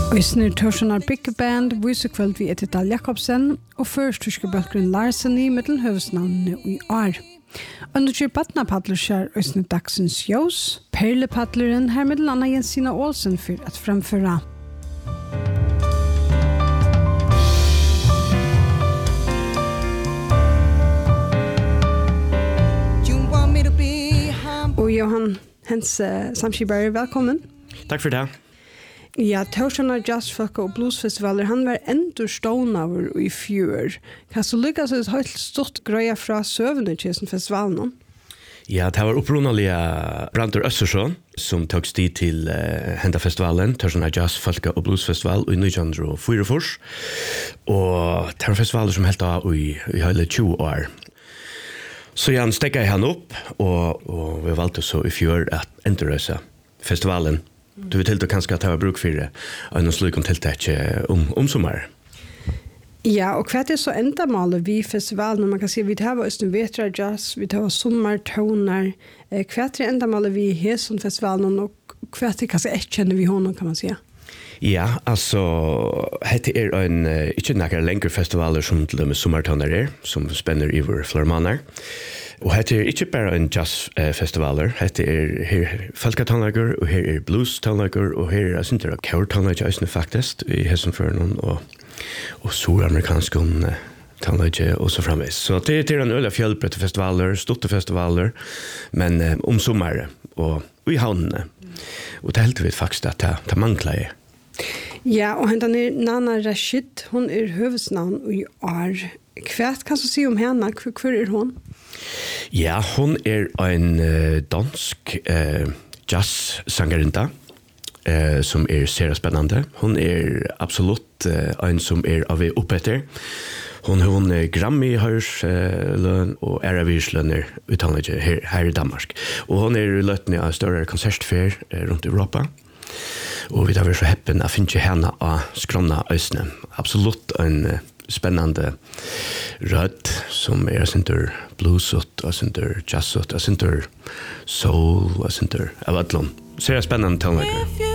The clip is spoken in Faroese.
Øysner Torsjonar Big Band viser kveld vi Edita Jakobsen og først tyske bølgren Larsen i middelhøvesnavnene i år. Under Batnapadler skjer Øysner Dagsens Jøs, Perlepadleren her med Anna Jensina Olsen for at fremføre. Og Johan Hense Samskibari, velkommen. Takk for det. Ja, Torsjonar Jazzfolk og Bluesfestivaler, han var endur stånaver i fjør. Kan du lykkes et høyt stort grøya fra søvende til festivalen? Ja, det var opprunnelige Brandur Østersson som tog sti til Henda-festivalen, Torsjonar Jazzfolk og Bluesfestival i 1944. Og det var festivaler som helt av i hele 20 år. Så jeg stekket han opp, og vi valgte så i fjør at endrøse festivalen. Du vet helt og kanskje at det var bruk for det, og noen slik om tiltak om sommer. Ja, og hva så endamålet vi festivalen? Man kan si at vi tar Østen Vetra Jazz, vi tar sommertoner. Hva endamålet vi har som festivalen, og hva kanskje kjenner vi honom, kan man si? Ja, altså, dette en ikke noen lengre festivaler som til og med sommertoner som spenner i vår flere måneder. Og dette ikke bare en jazzfestivaler, dette her folketonlager, og her blues-tonlager, og her er kaur-tonlager faktisk, i Hessenføren og suramerikanske tonlager og så fremvis. Så det en øyla fjellbrette festivaler, storte festivaler, men om sommeren og i havnene. Og det helt vet faktisk at det mangler jeg. Ja, og henne Nana Rashid, hun høvesnavn i år. Hva kan du si om henne? Hvor hun? Ja, hun en dansk jazz-sangerinta som ser spennende. Hun absolutt en som av oppetter. Hun har Grammy-høyrslønn og Eravirslønner uttalende her i Danmark. Og hun løtende av større konsertfer rundt Europa. Og vi har vært så heppen å finne henne av skrona øsene. Absolutt en spännande röd som synter bluesot och synter jazzot och synter soul och synter av allon. Så är det spännande tonläggare.